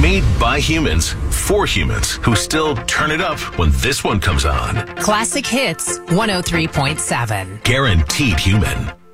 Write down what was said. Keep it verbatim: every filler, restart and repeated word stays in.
Made by humans, for humans, who still turn it up when this one comes on. Classic Hits one oh three point seven. Guaranteed human.